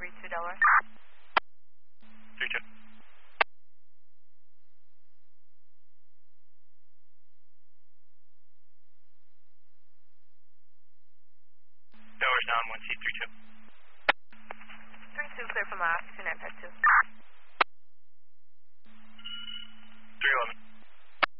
32 Delaware. 32. Delaware's down, 1C32. 32 clear from last, 2952.